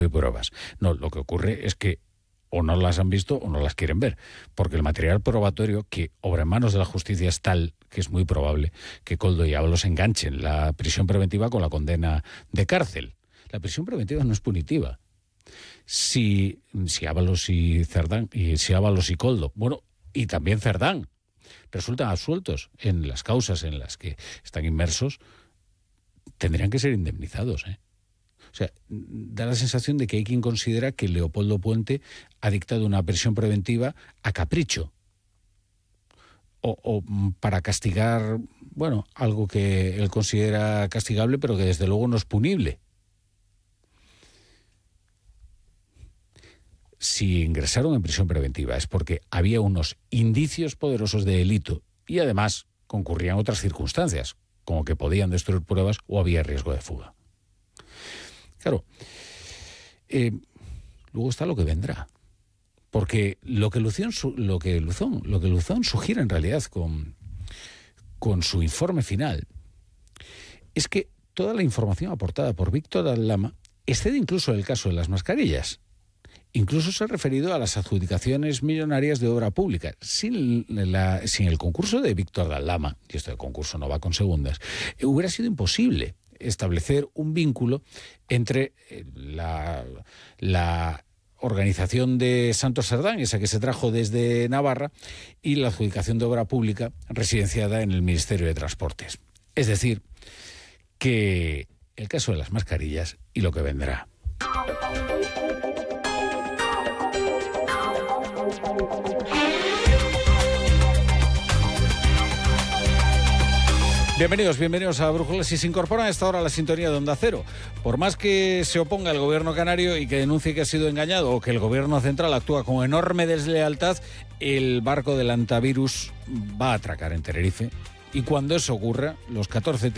pruebas. No, lo que ocurre es que o no las han visto o no las quieren ver, porque el material probatorio que obra en manos de la justicia es tal que es muy probable que Koldo y Ábalos enganchen la prisión preventiva con la condena de cárcel. La prisión preventiva no es punitiva. Si Ábalos y Cerdán, y si Ábalos y Koldo, bueno, y también Cerdán, resultan absueltos en las causas en las que están inmersos, tendrían que ser indemnizados, ¿eh? O sea, da la sensación de que hay quien considera que Leopoldo Puente ha dictado una prisión preventiva a capricho. O para castigar, bueno, algo que él considera castigable, pero que desde luego no es punible. Si ingresaron en prisión preventiva es porque había unos indicios poderosos de delito y además concurrían otras circunstancias, como que podían destruir pruebas o había riesgo de fuga. Claro, luego está lo que vendrá, porque lo que Luzón sugiere en realidad con su informe final es que toda la información aportada por Víctor Aldama excede incluso el caso de las mascarillas. Incluso se ha referido a las adjudicaciones millonarias de obra pública. Sin el concurso de Víctor Aldama, y esto de concurso no va con segundas, hubiera sido imposible establecer un vínculo entre la organización de Santos Cerdán, esa que se trajo desde Navarra, y la adjudicación de obra pública residenciada en el Ministerio de Transportes. Es decir, que el caso de las mascarillas y lo que vendrá. Bienvenidos a Brújulas y se incorporan a esta hora a la sintonía de Onda Cero. Por más que se oponga el gobierno canario y que denuncie que ha sido engañado o que el gobierno central actúa con enorme deslealtad, el barco del antivirus va a atracar en Tenerife y cuando eso ocurra, los 14